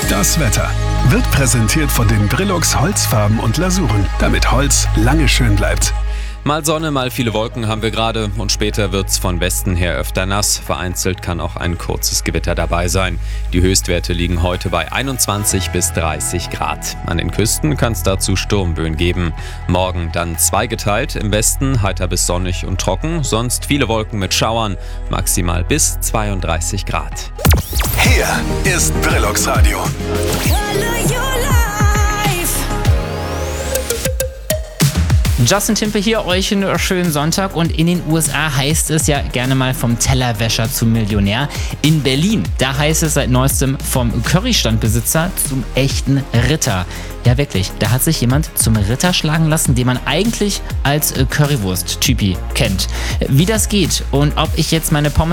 Das Wetter wird präsentiert von den Brilux Holzfarben und Lasuren, damit Holz lange schön bleibt. Mal Sonne, mal viele Wolken haben wir gerade und später wird's von Westen her öfter nass. Vereinzelt kann auch ein kurzes Gewitter dabei sein. Die Höchstwerte liegen heute bei 21 bis 30 Grad. An den Küsten kann es dazu Sturmböen geben. Morgen dann zweigeteilt, im Westen heiter bis sonnig und trocken, sonst viele Wolken mit Schauern, maximal bis 32 Grad. Hier ist Brilux Radio. Justin Timpe hier, euch einen schönen Sonntag, und in den USA heißt es ja gerne mal vom Tellerwäscher zum Millionär. In Berlin, da heißt es seit neuestem vom Currystandbesitzer zum echten Ritter. Ja wirklich, da hat sich jemand zum Ritter schlagen lassen, den man eigentlich als Currywurst-Typi kennt. Wie das geht und ob ich jetzt meine Pommes